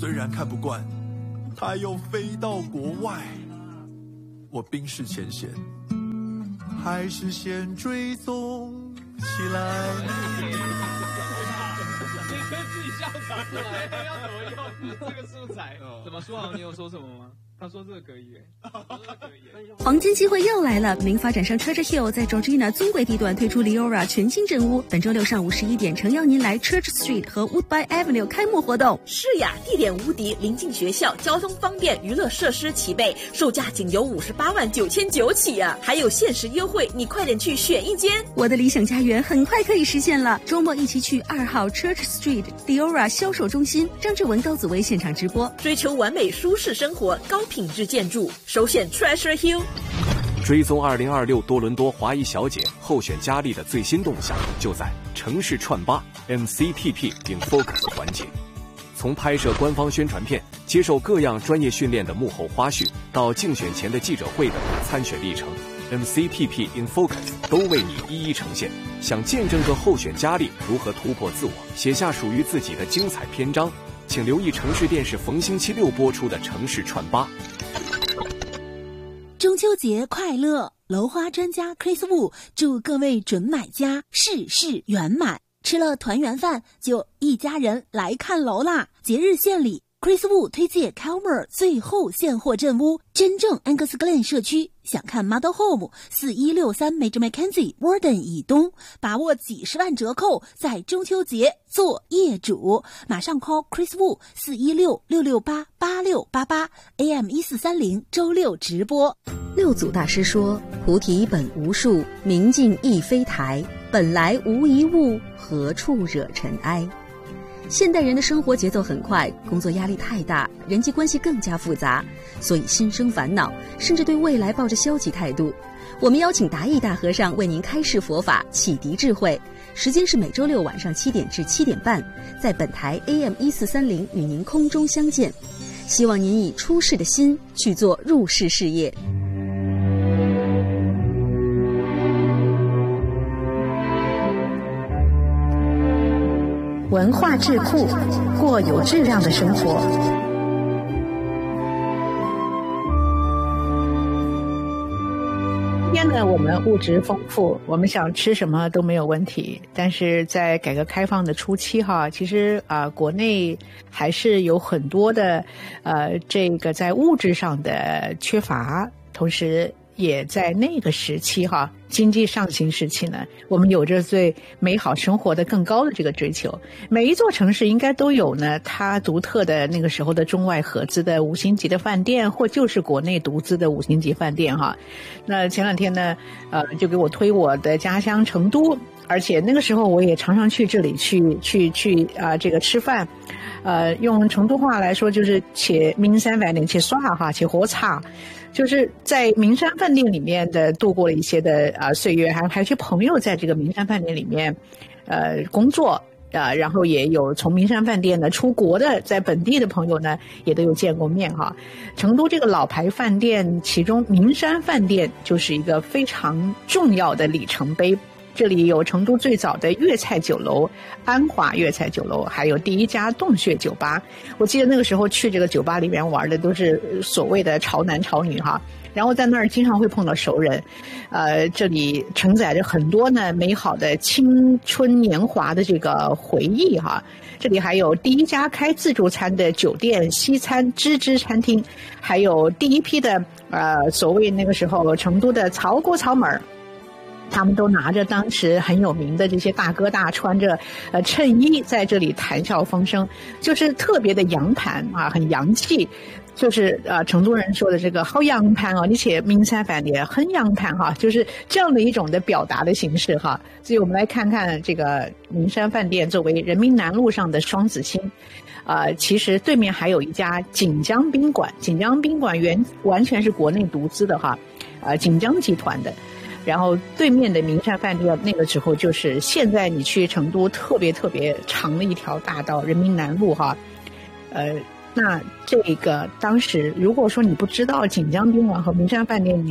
虽然看不惯，他又飞到国外，我冰释前嫌，还是先追踪起来。 自己笑场出来，要怎么用这个素材？怎么说啊？你有说什么吗？他说这个可以耶， 黄金机会又来了！名发展商 Church Hill 在 Georgina 尊贵地段推出 Leora 全新镇屋，本周六上午11点，诚邀您来 Church Street 和 Woodbine Avenue 开幕活动。 是呀，地点无敌，临近学校，交通方便，娱乐设施齐备，售价仅由58.999万起啊！还有限时优惠，你快点去选一间。 我的理想家园很快可以实现了，周末一起去2号 Church Street Leora 销售中心，张志文、高子薇现场直播。 追求完美舒适生活，高品质建筑，首选 Treasure Hill。 追踪2026多伦多华裔小姐候选佳丽的最新动向，就在城市串吧 MCTP in Focus 环节。从拍摄官方宣传片、接受各样专业训练的幕后花絮，到竞选前的记者会的参选历程， MCTP in Focus 都为你一一呈现。想见证个候选佳丽如何突破自我，写下属于自己的精彩篇章，请留意城市电视逢星期6播出的城市串吧。 中秋节快乐！楼花专家 Chris Wu 祝各位准买家事事圆满。吃了团圆饭，就一家人来看楼啦！节日献礼 ，Chris Wu 推荐 Calmer 最后现货镇屋，真正 Angus Glen 社区。想看 Model Home 4163 Major Mackenzie Warden 以东，把握几十万折扣，在中秋节做业主。马上 call Chris Wu 416-668-8688 AM 1430，周六直播。 六祖大师说：“菩提本无树，明镜亦非台，本来无一物，何处惹尘埃。”现代人的生活节奏很快，工作压力太大，人际关系更加复杂，所以心生烦恼，甚至对未来抱着消极态度。我们邀请达义大和尚为您开示佛法，启迪智慧。时间是每周六晚上7点至7点半，在本台 AM 1430与您空中相见。希望您以出世的心去做入世事业。 文化智库，过有质量的生活。今天呢，我们物质丰富，我们想吃什么都没有问题。但是在改革开放的初期哈，其实国内还是有很多的这个在物质上的缺乏，同时也在那个时期哈，经济上行时期呢，我们有着最美好生活的更高的这个追求。每一座城市应该都有呢它独特的那个时候的中外合资的5星级的饭店，或就是国内独资的5星级饭店哈。那前两天呢就给我推我的家乡成都，而且那个时候我也常常去这里去这个吃饭。用成都话来说就是去名山饭店去耍哈，去喝茶，就是在名山饭店里面的度过了一些的岁月，还有些朋友在这个名山饭店里面工作然后也有从名山饭店呢出国的，在本地的朋友呢也都有见过面哈。成都这个老牌饭店，其中名山饭店就是一个非常重要的里程碑。这里有成都最早的粤菜酒楼安华粤菜酒楼，还有第一家洞穴酒吧。我记得那个时候去这个酒吧里面玩的都是所谓的潮男潮女哈，然后在那儿经常会碰到熟人。这里承载着很多呢美好的青春年华的这个回忆哈。这里还有第一家开自助餐的酒店西餐芝芝餐厅，还有第一批的所谓那个时候成都的曹锅曹门，他们都拿着当时很有名的这些大哥大，穿着衬衣在这里谈笑风生，就是特别的洋盘很洋气。就是成都人说的这个好洋盘你且名山饭店很洋盘哈，就是这样的一种的表达的形式哈。所以我们来看看这个名山饭店作为人民南路上的双子星。其实对面还有一家锦江宾馆，锦江宾馆完全是国内独资的哈，锦江集团的。然后对面的名山饭店那个时候就是现在你去成都特别特别长的一条大道人民南路哈。那这个当时如果说你不知道锦江宾馆和名山饭店，你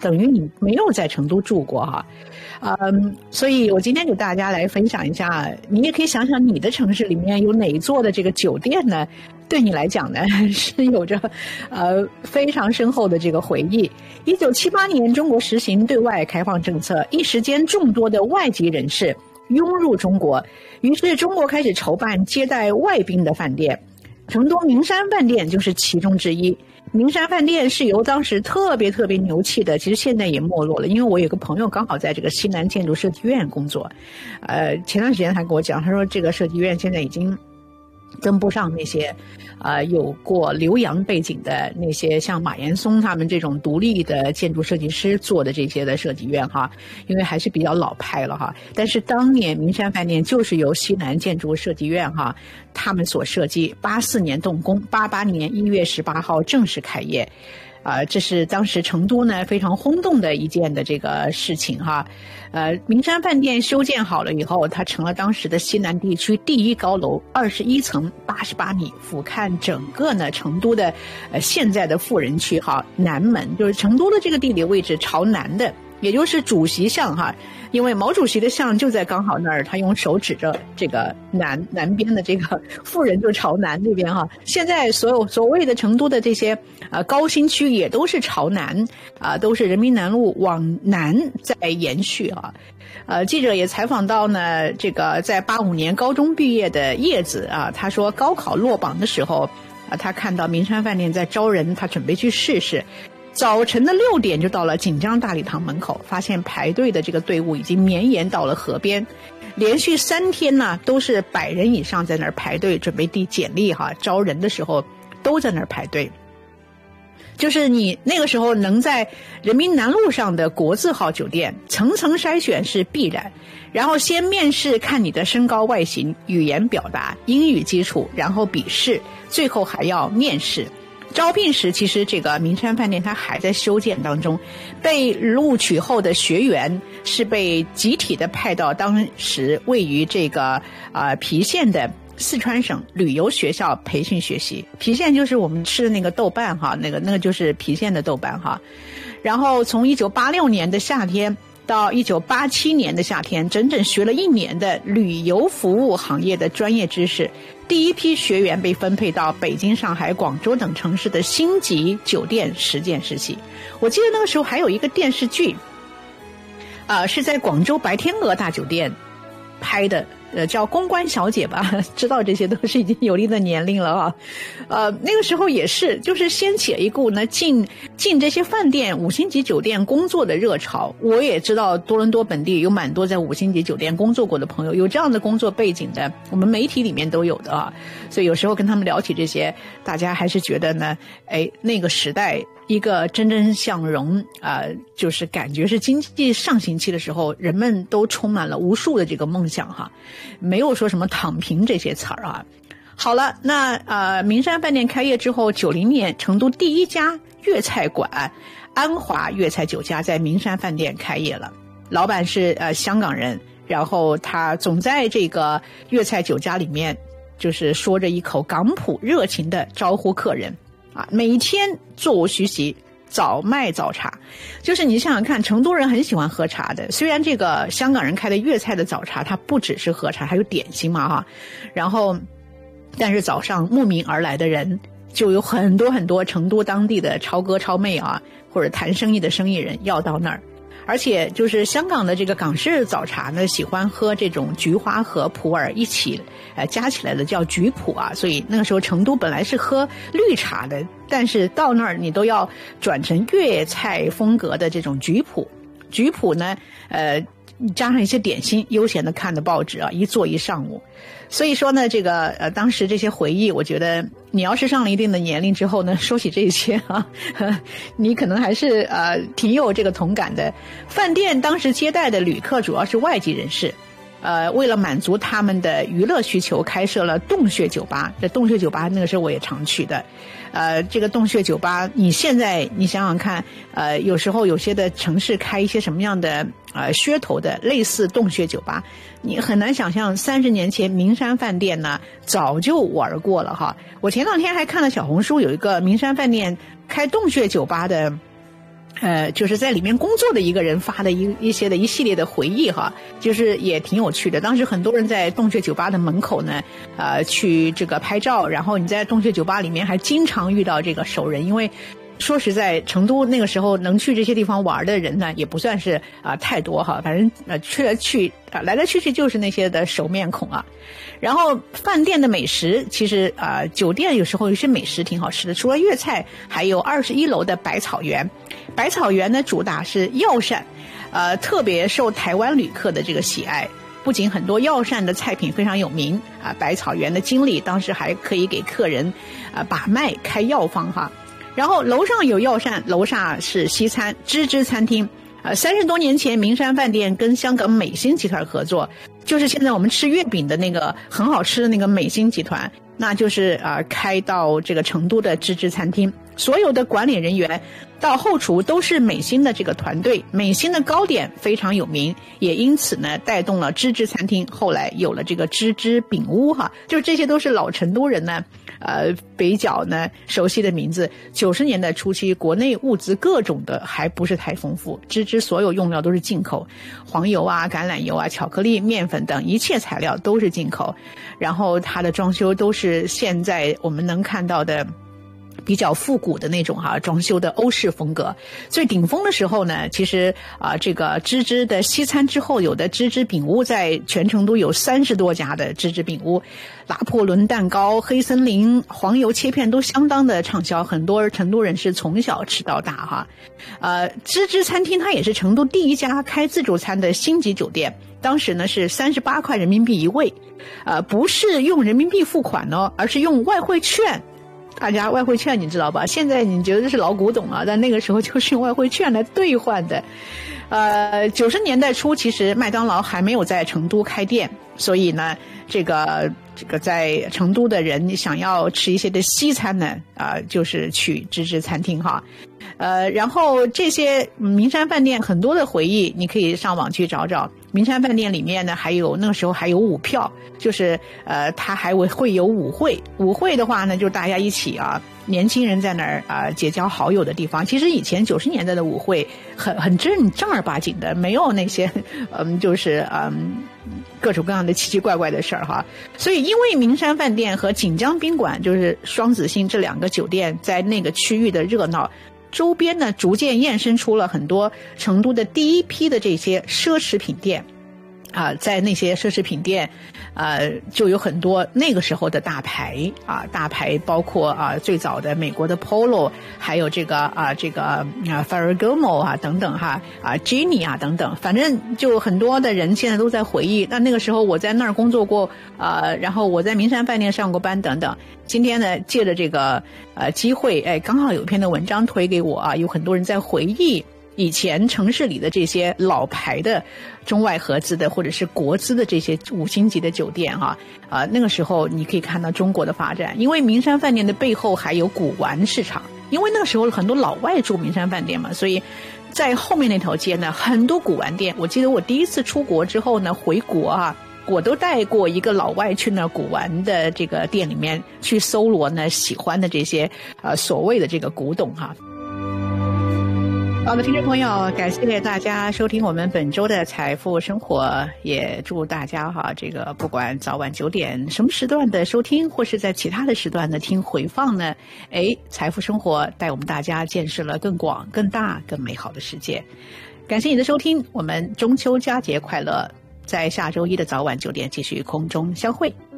等于你没有在成都住过哈。所以我今天给大家来分享一下，你也可以想想你的城市里面有哪一座的这个酒店呢，对你来讲呢是有着非常深厚的这个回忆。1978年中国实行对外开放政策，一时间众多的外籍人士涌入中国，于是中国开始筹办接待外宾的饭店，成都名山饭店就是其中之一。名山饭店是由当时特别牛气的，其实现在也没落了，因为我有个朋友刚好在这个西南建筑设计院工作，前段时间他跟我讲，他说这个设计院现在已经跟不上那些有过留洋背景的那些像马岩松他们这种独立的建筑设计师做的这些的设计院哈，因为还是比较老派了哈。但是当年名山饭店就是由西南建筑设计院哈他们所设计，84年动工，88年1月18号正式开业。这是当时成都呢非常轰动的一件的这个事情哈。名山饭店修建好了以后，它成了当时的西南地区第一高楼，21层88米，俯瞰整个呢成都的现在的富人区哈，南门就是成都的这个地理位置朝南的，也就是主席像哈，因为毛主席的像就在刚好那儿，他用手指着这个南边的这个富人就朝南那边哈。现在所谓的成都的这些高新区也都是朝南都是人民南路往南在延续啊。记者也采访到呢，这个在85年高中毕业的叶子他说高考落榜的时候他看到名山饭店在招人，他准备去试试。早晨的6点就到了锦江大礼堂门口，发现排队的这个队伍已经绵延到了河边，连续3天呢都是100人以上在那儿排队准备递简历哈，招人的时候都在那儿排队。就是你那个时候能在人民南路上的国字号酒店层层筛选是必然，然后先面试看你的身高外形、语言表达、英语基础，然后笔试，最后还要面试。招聘时其实这个名山饭店它还在修建当中，被录取后的学员是被集体的派到当时位于这个郫县的四川省旅游学校培训学习。郫县就是我们吃的那个豆瓣哈，那个就是郫县的豆瓣哈。然后从1986年的夏天到1987年的夏天，整整学了1年的旅游服务行业的专业知识。第一批学员被分配到北京、上海、广州等城市的星级酒店实践实习。我记得那个时候还有一个电视剧是在广州白天鹅大酒店拍的，叫公关小姐吧，知道这些都是已经有一定的年龄了啊。那个时候也是，就是掀起了一股呢进这些饭店5星级酒店工作的热潮。我也知道多伦多本地有蛮多在5星级酒店工作过的朋友，有这样的工作背景的，我们媒体里面都有的啊。所以有时候跟他们聊起这些，大家还是觉得呢，那个时代一个蒸蒸向荣就是感觉是经济上行期的时候，人们都充满了无数的这个梦想哈，没有说什么躺平这些词儿啊。好了，那名山饭店开业之后，90年成都第一家粤菜馆安华粤菜酒家在名山饭店开业了，老板是香港人，然后他总在这个粤菜酒家里面就是说着一口港普热情的招呼客人每天座无虚席，早卖早茶。就是你想想看，成都人很喜欢喝茶的，虽然这个香港人开的粤菜的早茶它不只是喝茶，还有点心嘛哈。然后但是早上慕名而来的人就有很多成都当地的超哥超妹或者谈生意的生意人要到那儿。而且就是香港的这个港式早茶呢，喜欢喝这种菊花和普洱一起加起来的叫菊普所以那个时候成都本来是喝绿茶的，但是到那儿你都要转成粤菜风格的这种菊普。菊普呢加上一些点心，悠闲的看的报纸一坐一上午。所以说呢，这个当时这些回忆，我觉得你要是上了一定的年龄之后呢，说起这些你可能还是挺有这个同感的。饭店当时接待的旅客主要是外籍人士，为了满足他们的娱乐需求，开设了洞穴酒吧。这洞穴酒吧那个时候我也常去的。这个洞穴酒吧，你现在你想想看，有时候有些的城市开一些什么样的噱头的类似洞穴酒吧，你很难想象30年前名山饭店呢早就玩过了哈。我前2天还看了小红书，有一个名山饭店开洞穴酒吧的就是在里面工作的一个人发的一系列的回忆哈，就是也挺有趣的。当时很多人在洞穴酒吧的门口呢，去这个拍照，然后你在洞穴酒吧里面还经常遇到这个熟人，因为说实在，成都那个时候能去这些地方玩的人呢，也不算是太多哈，反正来来去去就是那些的熟面孔啊。然后饭店的美食，其实酒店有时候有些美食挺好吃的，除了粤菜，还有21楼的百草园。百草园呢主打是药膳，特别受台湾旅客的这个喜爱。不仅很多药膳的菜品非常有名百草园的经理当时还可以给客人把脉开药方哈。然后楼上有药膳，楼下是西餐芝芝餐厅。30多年前，名山饭店跟香港美心集团合作，就是现在我们吃月饼的那个很好吃的那个美心集团，那就是开到这个成都的芝芝餐厅。所有的管理人员到后厨都是美心的这个团队，美心的糕点非常有名，也因此呢带动了芝芝餐厅后来有了这个芝芝饼屋哈，就是这些都是老成都人呢比较呢熟悉的名字。90年代初期，国内物资各种的还不是太丰富，芝芝所有用料都是进口，黄油啊、橄榄油啊、巧克力、面粉等一切材料都是进口。然后它的装修都是现在我们能看到的比较复古的那种装修的欧式风格。最顶峰的时候呢，其实这个芝芝的西餐之后，有的芝芝饼屋在全成都有30多家的芝芝饼屋，拿破仑蛋糕、黑森林、黄油切片都相当的畅销，很多成都人是从小吃到大哈。芝芝餐厅它也是成都第一家开自助餐的星级酒店，当时呢是38块人民币一位，不是用人民币付款哦，而是用外汇券。大家外汇券你知道吧？现在你觉得这是老古董啊，但那个时候就是用外汇券来兑换的。90年代初，其实麦当劳还没有在成都开店，所以呢，这个在成都的人想要吃一些的西餐呢，就是去芝芝餐厅哈。然后这些名山饭店很多的回忆，你可以上网去找找。名山饭店里面呢，还有那个时候还有舞票，就是它还会有舞会。舞会的话呢，就大家一起年轻人在那儿结交好友的地方。其实以前90年代的舞会很正儿八经的，没有那些就是各种各样的奇奇怪怪的事儿哈。所以因为名山饭店和锦江宾馆就是双子星这2个酒店在那个区域的热闹，周边呢逐渐衍生出了很多成都的第一批的这些奢侈品店在那些奢侈品店就有很多那个时候的大牌大牌包括最早的美国的 Polo， 还有这个Ferragamo 等等Gini 等等，反正就很多的人现在都在回忆，那个时候我在那儿工作过然后我在名山饭店上过班等等。今天呢借着这个机会刚好有一篇的文章推给我有很多人在回忆以前城市里的这些老牌的中外合资的或者是国资的这些5星级的酒店那个时候你可以看到中国的发展，因为名山饭店的背后还有古玩市场，因为那个时候很多老外住名山饭店嘛，所以在后面那条街呢很多古玩店。我记得我第一次出国之后呢回国我都带过一个老外去那古玩的这个店里面去搜罗呢喜欢的这些所谓的这个古董好的，听众朋友，感谢大家收听我们本周的财富生活，也祝大家这个不管早晚9点什么时段的收听，或是在其他的时段的听回放呢，财富生活带我们大家见识了更广、更大、更美好的世界。感谢你的收听，我们中秋佳节快乐，在下周一的早晚9点继续空中相会。